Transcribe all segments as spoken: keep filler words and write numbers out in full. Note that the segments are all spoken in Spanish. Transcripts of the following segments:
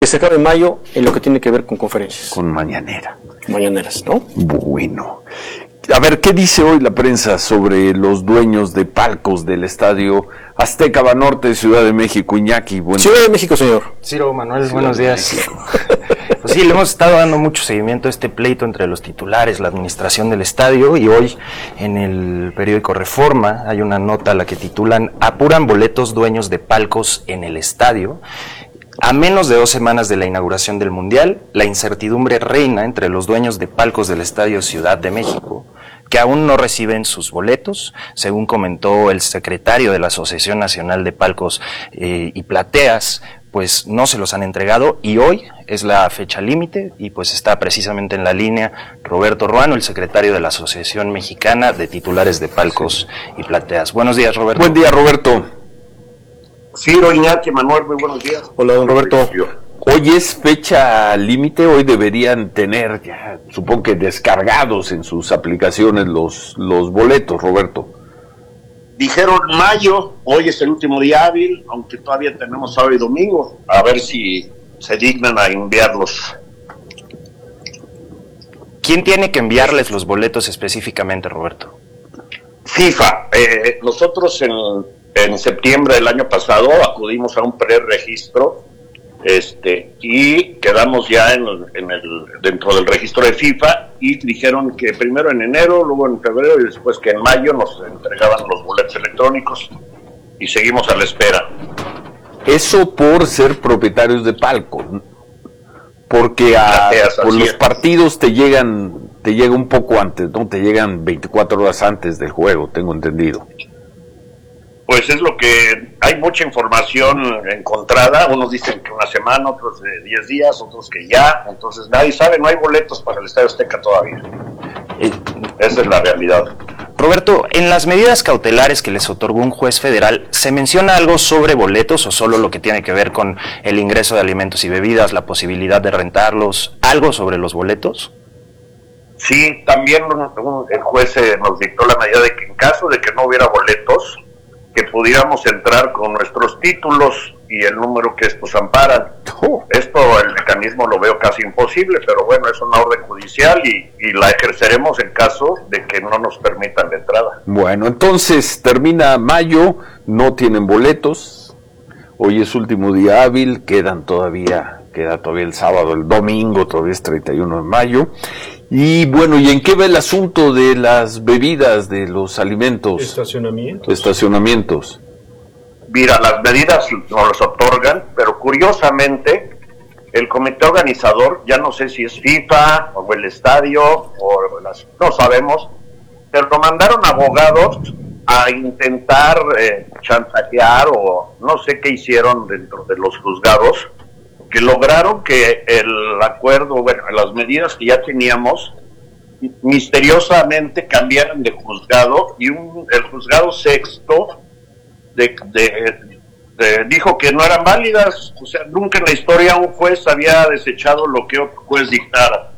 se acabe mayo en lo que tiene que ver con conferencias. Con mañanera. Mañaneras, ¿no? Bueno. A ver, ¿qué dice hoy la prensa sobre los dueños de palcos del Estadio Azteca Banorte, Ciudad de México? Iñaki, bueno. Ciudad de México, señor. Ciro, Manuel, Ciudad buenos días. Pues sí, le hemos estado dando mucho seguimiento a este pleito entre los titulares, la administración del estadio, y hoy en el periódico Reforma hay una nota a la que titulan "Apuran boletos dueños de palcos en el estadio". A menos de dos semanas de la inauguración del Mundial, la incertidumbre reina entre los dueños de palcos del Estadio Ciudad de México, que aún no reciben sus boletos, según comentó el secretario de la Asociación Nacional de Palcos eh, y Plateas, pues no se los han entregado y hoy es la fecha límite y pues está precisamente en la línea Roberto Ruano, el secretario de la Asociación Mexicana de Titulares de Palcos y Plateas. Buenos días, Roberto. Buen día, Roberto. Ciro, Iñaki, Manuel, muy buenos días. Hola, don Roberto. Hoy es fecha límite, hoy deberían tener ya, supongo que descargados en sus aplicaciones los, los boletos, Roberto. Dijeron mayo, hoy es el último día hábil, aunque todavía tenemos sábado y domingo, a ver si se dignan a enviarlos. ¿Quién tiene que enviarles los boletos específicamente, Roberto? FIFA. Eh, nosotros en, en septiembre del año pasado acudimos a un preregistro este, y quedamos ya en, en el, dentro del registro de FIFA y dijeron que primero en enero, luego en febrero y después que en mayo nos entregaban los boletos electrónicos y seguimos a la espera. Eso por ser propietarios de palco, porque a, por los partidos te llegan, te llega un poco antes, ¿no? Te llegan veinticuatro horas antes del juego, tengo entendido. Pues es lo que hay mucha información encontrada, unos dicen que una semana, otros de diez días, otros que ya, entonces nadie sabe, no hay boletos para el Estadio Azteca todavía. Eh, Esa es la realidad. Roberto, en las medidas cautelares que les otorgó un juez federal, ¿se menciona algo sobre boletos o solo lo que tiene que ver con el ingreso de alimentos y bebidas, la posibilidad de rentarlos, algo sobre los boletos? Sí, también el juez nos dictó la medida de que en caso de que no hubiera boletos, que pudiéramos entrar con nuestros títulos y el número que estos amparan. Oh. Esto, el mecanismo lo veo casi imposible, pero bueno, es una orden judicial y, y la ejerceremos en caso de que no nos permitan la entrada. Bueno, entonces termina mayo, no tienen boletos, hoy es último día hábil, quedan todavía, queda todavía el sábado, el domingo, todavía es treinta y uno de mayo. Y bueno, ¿y en qué va el asunto de las bebidas, de los alimentos? Estacionamientos. Estacionamientos. Mira, las medidas nos las otorgan, pero curiosamente el comité organizador, ya no sé si es FIFA o el estadio, o las, no sabemos, pero mandaron abogados a intentar eh, chantajear o no sé qué hicieron dentro de los juzgados, que lograron que el acuerdo, bueno, las medidas que ya teníamos, misteriosamente cambiaran de juzgado y un, el juzgado sexto de, de, de, dijo que no eran válidas. O sea, nunca en la historia un juez había desechado lo que otro juez dictara.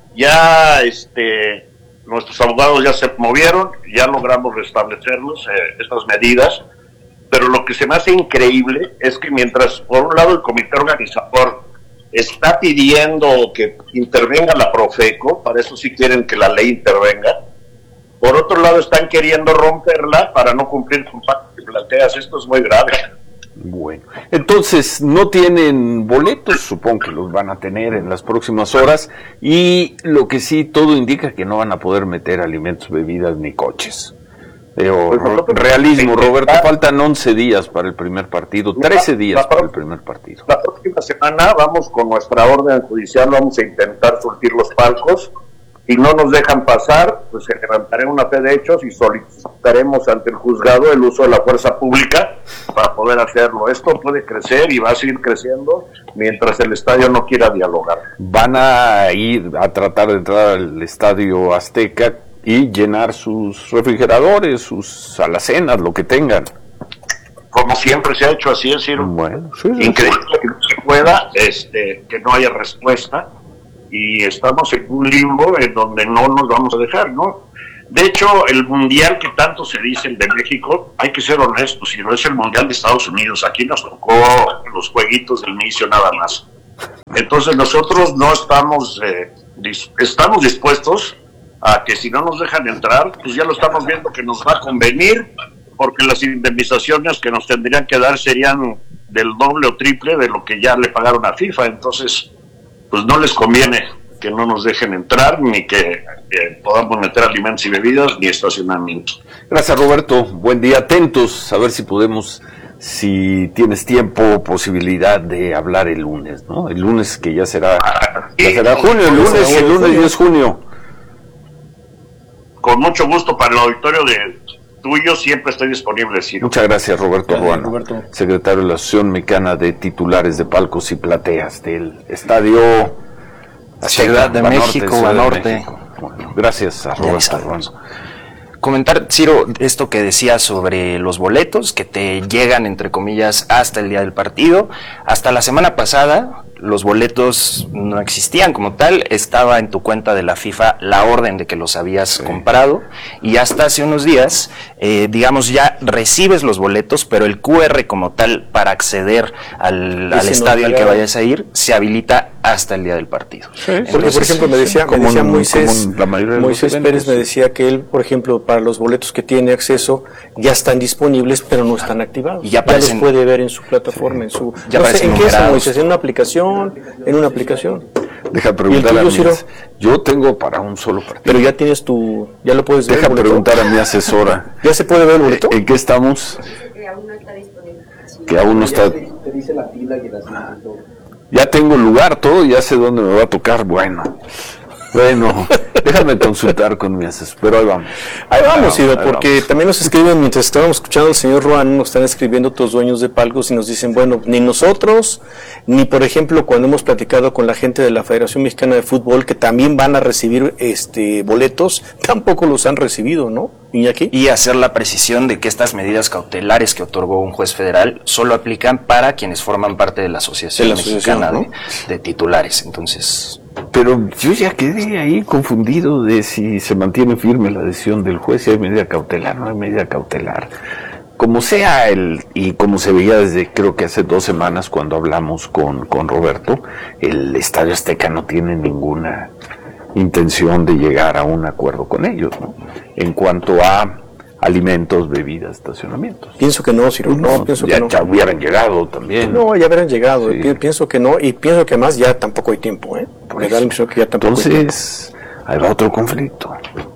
Ya este, nuestros abogados ya se movieron, ya logramos restablecernos eh, estas medidas. Pero lo que se me hace increíble es que mientras por un lado el comité organizador está pidiendo que intervenga la Profeco, para eso sí quieren que la ley intervenga, por otro lado están queriendo romperla para no cumplir con pacto de Plateas. Esto es muy grave. Bueno, entonces no tienen boletos, supongo que los van a tener en las próximas horas, y lo que sí todo indica que no van a poder meter alimentos, bebidas ni coches. Pero, pues realismo, Roberto, faltan once días para el primer partido, trece días para el primer partido. La próxima semana vamos con nuestra orden judicial, vamos a intentar surtir los palcos, y no nos dejan pasar, pues se levantará una fe de hechos y solicitaremos ante el juzgado el uso de la fuerza pública para poder hacerlo. Esto puede crecer y va a seguir creciendo mientras el estadio no quiera dialogar. Van a ir a tratar de entrar al Estadio Azteca y llenar sus refrigeradores, sus alacenas, lo que tengan. Como siempre se ha hecho, así es, Ciro. Bueno, sí, sí, increíble sí. que no se pueda, este, que no haya respuesta, y estamos en un limbo en donde no nos vamos a dejar, ¿no? De hecho, el mundial que tanto se dice, el de México, hay que ser honestos, si no es el mundial de Estados Unidos, aquí nos tocó los jueguitos del inicio nada más. Entonces nosotros no estamos, eh, dis- estamos dispuestos a que si no nos dejan entrar, pues ya lo estamos viendo que nos va a convenir, porque las indemnizaciones que nos tendrían que dar serían del doble o triple de lo que ya le pagaron a FIFA. Entonces, pues no les conviene que no nos dejen entrar, ni que, que podamos meter alimentos y bebidas, ni estacionamiento. Gracias, Roberto. Buen día. Atentos a ver si podemos, si tienes tiempo, posibilidad de hablar el lunes, ¿no? El lunes que ya será, ya será junio, el lunes, el lunes ya es junio. Con mucho gusto para el auditorio de tuyo, siempre estoy disponible, Ciro. Muchas gracias, Roberto Gracias, Ruano, Roberto. secretario de la Asociación Mexicana de Titulares de Palcos y Plateas del Estadio Azteca, Ciudad de Banorte, México, Ciudad de Banorte. México. Bueno, gracias a Roberto Ruano. Comentar, Ciro, esto que decía sobre los boletos que te llegan, entre comillas, hasta el día del partido. Hasta la semana pasada, los boletos no existían como tal, estaba en tu cuenta de la FIFA la orden de que los habías sí. comprado, y hasta hace unos días, eh, digamos, ya recibes los boletos, pero el Q R como tal para acceder al, al estadio al que vayas a ir se habilita hasta el día del partido. Sí, Entonces, porque, por ejemplo, me decía, me decía Moisés, Moisés Pérez me decía que él, por ejemplo, para los boletos que tiene acceso, ya están disponibles, pero no están activados. Y ya, aparecen, ya los puede ver en su plataforma, sí. en su... Ya no sé, ¿en qué es, Moisés? ¿En una aplicación? ¿En una aplicación? Deja preguntar a mí. Yo tengo para un solo partido. Pero ya tienes tu... ya lo puedes ver. Deja preguntar a mi asesora. ¿Ya se puede ver el boleto? ¿En qué estamos? Que aún no está disponible. Que aún no está... Te dice la fila y el asiento. Ya tengo lugar, todo, ya sé dónde me va a tocar. Bueno, bueno, déjame consultar con mi asesor, pero ahí vamos. Ahí vamos, Ido, porque vamos. También nos escriben, mientras estábamos escuchando al señor Ruan, nos están escribiendo otros dueños de palcos y nos dicen, bueno, ni nosotros, ni por ejemplo cuando hemos platicado con la gente de la Federación Mexicana de Fútbol, que también van a recibir este boletos, tampoco los han recibido, ¿no? Iñaki. Y hacer la precisión de que estas medidas cautelares que otorgó un juez federal solo aplican para quienes forman parte de la Asociación, de la asociación Mexicana, ¿no? de, de Titulares, entonces... Pero yo ya quedé ahí confundido de si se mantiene firme la decisión del juez, si hay medida cautelar, no hay medida cautelar. Como sea, el y como se veía desde creo que hace dos semanas cuando hablamos con, con Roberto, el Estadio Azteca no tiene ninguna intención de llegar a un acuerdo con ellos, ¿no? En cuanto a alimentos, bebidas, estacionamientos. Pienso que no, Ciro, no, no pienso ya, que no. Ya hubieran llegado también. No, ya hubieran llegado, sí. pienso que no, y pienso que además ya tampoco hay tiempo, ¿eh? Porque da la impresión que ya tampoco Entonces, hay ahí va otro conflicto.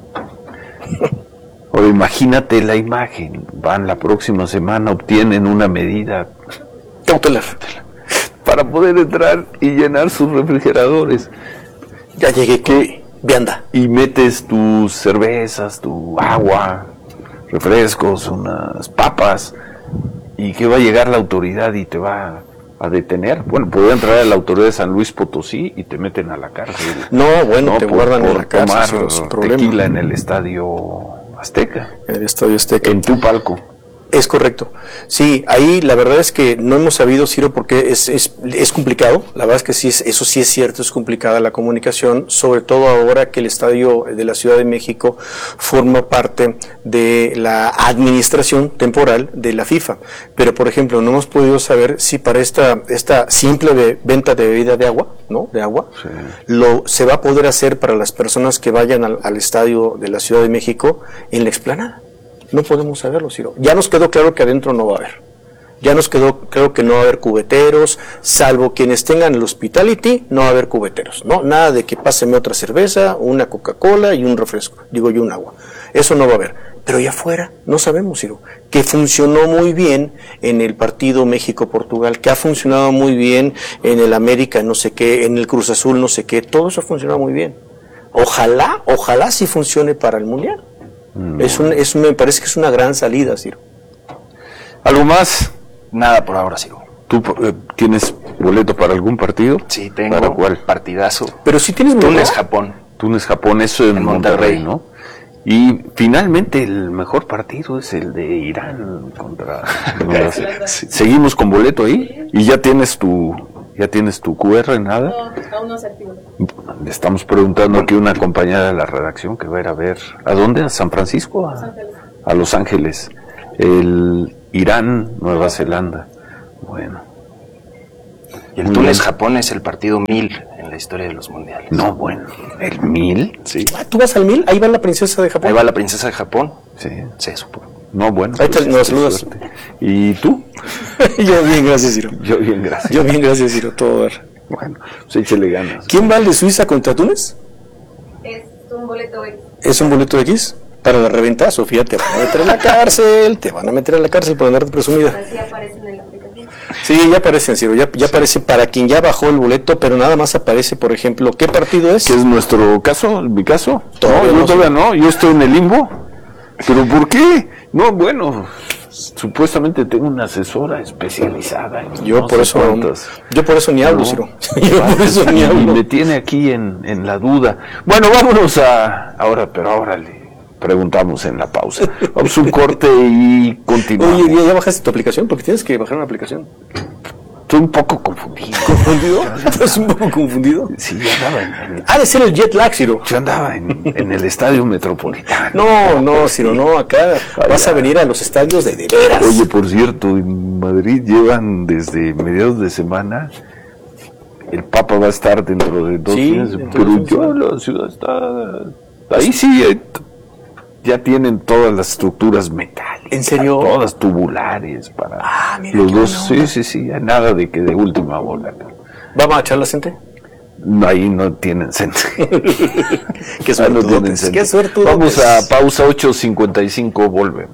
Ahora imagínate la imagen, van la próxima semana, obtienen una medida cautelar para poder entrar y llenar sus refrigeradores. Ya llegué, que vianda. Y metes tus cervezas, tu agua, refrescos, unas papas, y que va a llegar la autoridad y te va a detener. Bueno, puede entrar a la autoridad de San Luis Potosí y te meten a la cárcel. No, bueno, no, te por, guardan por en la cárcel sin tomar tequila en el Estadio Azteca. En el Estadio Azteca. En tu palco. Es correcto. Sí, ahí la verdad es que no hemos sabido, Ciro, porque es, es, es complicado. La verdad es que sí, es, eso sí es cierto, es complicada la comunicación, sobre todo ahora que el Estadio de la Ciudad de México forma parte de la administración temporal de la FIFA. Pero, por ejemplo, no hemos podido saber si para esta esta simple de venta de bebida de agua, ¿no? De agua, sí. lo se va a poder hacer para las personas que vayan al, al Estadio de la Ciudad de México en la explanada. No podemos saberlo, Ciro. Ya nos quedó claro que adentro no va a haber. Ya nos quedó claro que no va a haber cubeteros, salvo quienes tengan el hospitality, no va a haber cubeteros, ¿no? Nada de que páseme otra cerveza, una Coca-Cola y un refresco, digo yo un agua. Eso no va a haber. Pero ya afuera, no sabemos, Ciro, que funcionó muy bien en el partido México-Portugal, que ha funcionado muy bien en el América, no sé qué, en el Cruz Azul, no sé qué, todo eso ha funcionado muy bien. Ojalá, ojalá sí funcione para el Mundial. No. Es un, es, me parece que es una gran salida, Ciro. ¿Algo más? Nada por ahora, Ciro. ¿Tú eh, tienes boleto para algún partido? Sí, tengo. ¿Para cuál? Partidazo. Pero sí tienes boleto. Túnez-Japón. Túnez-Japón, eso en, en Monterrey, Monterrey, ¿no? Y finalmente el mejor partido es el de Irán contra... Seguimos con boleto ahí y ya tienes tu... ¿Ya tienes tu Q R, nada? No, aún no se activa. Le estamos preguntando aquí a una compañera de la redacción que va a ir a ver, ¿a dónde? ¿A San Francisco? A, Los Ángeles. a Los Ángeles. El Irán, Nueva Zelanda. Bueno. Y el Túnez-Japón es el partido mil en la historia de los mundiales. No, bueno, ¿el mil? Sí. Ah, ¿tú vas al mil? Ahí va la princesa de Japón. Ahí va la princesa de Japón. Sí. Sí, supongo. No, bueno. Ahí te nos saludas. ¿Y tú? Yo bien, gracias, Ciro. Yo bien, gracias. Yo bien, gracias, Ciro. Todo ver. Bueno, pues échale ganas. ¿Quién va al de Suiza contra Túnez? Es un boleto X. ¿Es un boleto X? Para la reventa, Sofía, te van a meter a la cárcel, te van a meter a la cárcel por andarte presumida. Así aparecen en la aplicación. Sí, ya aparecen, Ciro, ya, ya aparece para quien ya bajó el boleto, pero nada más aparece, por ejemplo, ¿qué partido es? ¿Qué es nuestro caso? ¿Mi caso? Todavía no, no yo todavía no, yo estoy en el limbo. ¿Pero por qué? No, bueno, supuestamente tengo una asesora especializada. En Yo no por sé eso, cuántas. yo por eso ni hablo, No. Ciro. Yo por eso ni Y hablo. me tiene aquí en, en la duda. Bueno, vámonos a ahora, pero ahora le preguntamos en la pausa. Vamos a un corte y continuamos. Oye, ¿ya, ya bajaste tu aplicación? Porque tienes que bajar una aplicación. Estoy un poco confundido. ¿Confundido? ¿Estás un poco confundido? Sí, yo andaba en, en- Ha de ser el jet lag, Ciro. yo andaba en, en el estadio metropolitano. No, no, Ciro, no, acá vas a venir a los estadios de de veras. Oye, por cierto, en Madrid llevan desde mediados de semana. El Papa va a estar dentro de dos Sí, días, dentro pero de dos ya días. la ciudad está. Ahí sí, eh, t- ya tienen todas las estructuras metálicas. ¿En serio? Todas tubulares para Ah, mira los qué dos. buena Sí, onda. sí, sí, nada de que de última bola. ¿Vamos a echar la gente? No, ahí no tienen centro. Qué Ahí no tienen suertudotes, centro. qué suertudotes. Vamos a pausa ocho cincuenta y cinco, volvemos.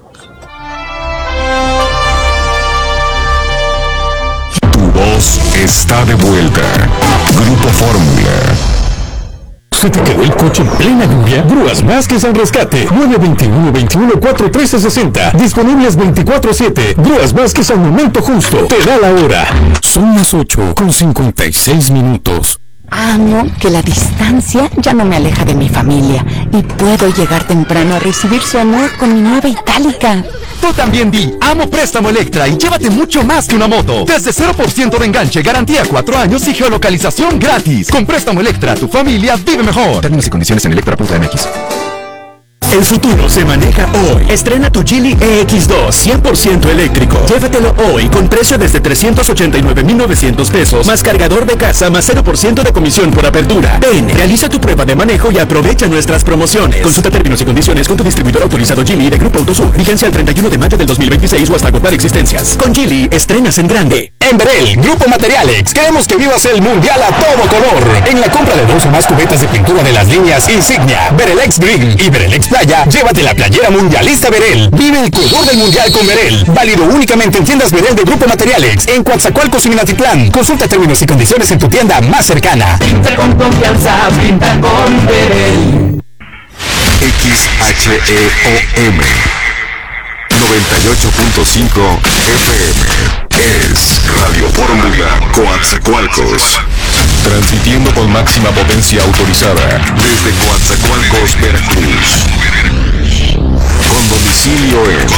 Tu voz está de vuelta. Grupo Fórmula. ¿Se te quedó el coche en plena lluvia? Grúas Vázquez al rescate. nueve veintiuno, veintiuno, cuatro trece sesenta. Disponibles veinticuatro siete. Grúas Vázquez al momento justo. Te da la hora. Son las ocho con cincuenta y seis minutos. Amo que la distancia ya no me aleja de mi familia y puedo llegar temprano a recibir su amor con mi nueva Itálica. Tú también di amo Préstamo Electra y llévate mucho más que una moto. Desde cero por ciento de enganche, garantía cuatro años y geolocalización gratis. Con Préstamo Electra, tu familia vive mejor. Términos y condiciones en electra punto m x. El futuro se maneja hoy. Estrena tu Geely E X dos cien por ciento eléctrico. Llévatelo hoy con precio desde trescientos ochenta y nueve mil novecientos pesos, más cargador de casa, más cero por ciento de comisión por apertura. Ven, realiza tu prueba de manejo y aprovecha nuestras promociones. Consulta términos y condiciones con tu distribuidor autorizado Geely de Grupo Autosur. Vigencia el treinta y uno de mayo del dos mil veintiséis o hasta agotar existencias. Con Geely, estrenas en grande. En Berel, Grupo Materialex, queremos que vivas el mundial a todo color. En la compra de dos o más cubetas de pintura de las líneas Insignia, Berelex Grill y Berelex Playa, llévate la playera mundialista Berel. Vive el color del mundial con Berel. Válido únicamente en tiendas Berel de Grupo Materialex, en Coatzacoalcos y Minatitlán. Consulta términos y condiciones en tu tienda más cercana. Pinta con confianza, pinta con Berel. X H E O M noventa y ocho punto cinco F M es Radio Fórmula Coatzacoalcos. Transmitiendo con máxima potencia autorizada desde Coatzacoalcos, Veracruz. Con domicilio en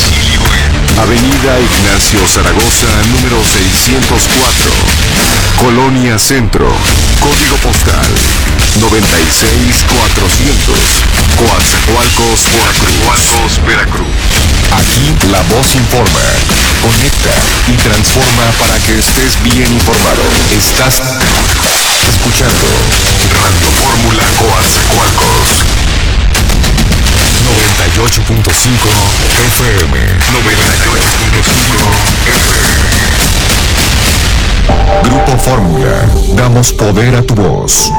Avenida Ignacio Zaragoza, número seiscientos cuatro, Colonia Centro, código postal noventa y seis mil cuatrocientos, Coatzacoalcos, Veracruz. Veracruz. Aquí la voz informa, conecta y transforma para que estés bien informado. Estás escuchando Radio Fórmula Coatzacoalcos. noventa y ocho punto cinco F M. noventa y ocho punto cinco F M. Grupo Fórmula. Damos poder a tu voz.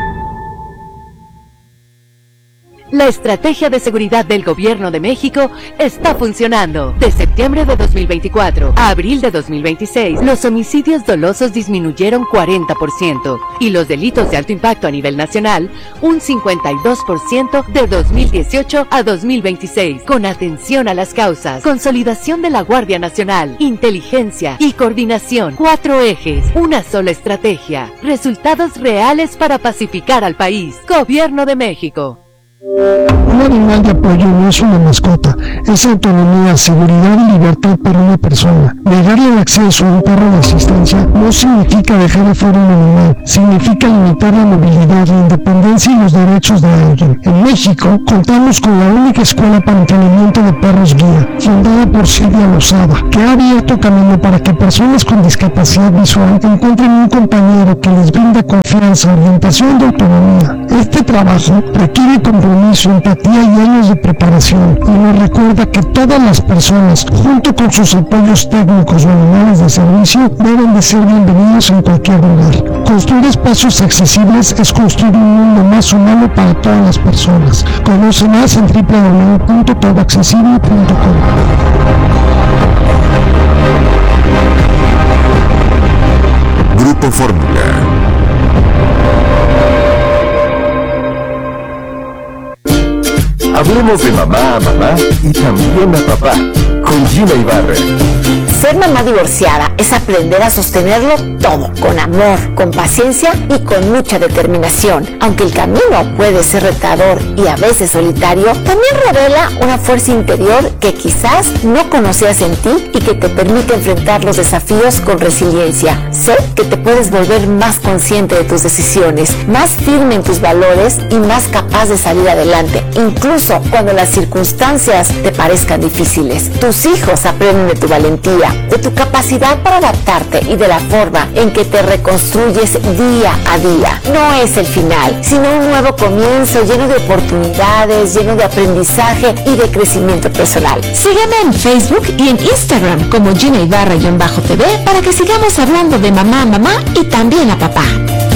La estrategia de seguridad del Gobierno de México está funcionando. De septiembre de dos mil veinticuatro a abril de dos mil veintiséis, los homicidios dolosos disminuyeron cuarenta por ciento y los delitos de alto impacto a nivel nacional un cincuenta y dos por ciento de dos mil dieciocho a dos mil veintiséis. Con atención a las causas, consolidación de la Guardia Nacional, inteligencia y coordinación. Cuatro ejes, una sola estrategia. Resultados reales para pacificar al país. Gobierno de México. Un animal de apoyo no es una mascota, es autonomía, seguridad y libertad para una persona. Negarle el acceso a un perro de asistencia no significa dejar afuera un animal, significa limitar la movilidad, la independencia y los derechos de alguien. En México, contamos con la única escuela para entrenamiento de perros guía, fundada por Silvia Lozada, que ha abierto camino para que personas con discapacidad visual encuentren un compañero que les brinda confianza, orientación y autonomía. Este trabajo requiere compromiso, empatía y años de preparación, y nos recuerda que todas las personas, junto con sus apoyos técnicos o animales de servicio, deben de ser bienvenidos en cualquier lugar. Construir espacios accesibles es construir un mundo más humano para todas las personas. Conoce más en doble u doble u doble u punto todo accesible punto com. Grupo Fórmula. Hablemos de mamá a mamá y también a papá, con Gina Ibarra. Ser mamá divorciada es aprender a sostenerlo todo, con amor, con paciencia y con mucha determinación. Aunque el camino puede ser retador y a veces solitario, también revela una fuerza interior que quizás no conocías en ti y que te permite enfrentar los desafíos con resiliencia. Sé que te puedes volver más consciente de tus decisiones, más firme en tus valores y más capaz de salir adelante, incluso cuando las circunstancias te parezcan difíciles. Tus hijos aprenden de tu valentía, de tu capacidad para adaptarte y de la forma en que te reconstruyes día a día. No es el final, sino un nuevo comienzo lleno de oportunidades, lleno de aprendizaje y de crecimiento personal. Sígueme en Facebook y en Instagram como Gina Ibarra-T V para que sigamos hablando de mamá a mamá y también a papá.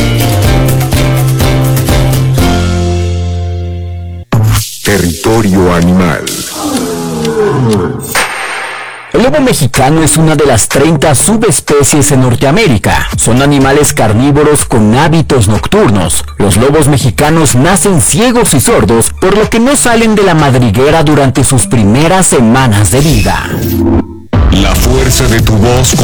Territorio animal. El lobo mexicano es una de las treinta subespecies en Norteamérica. Son animales carnívoros con hábitos nocturnos. Los lobos mexicanos nacen ciegos y sordos, por lo que no salen de la madriguera durante sus primeras semanas de vida. La fuerza de tu voz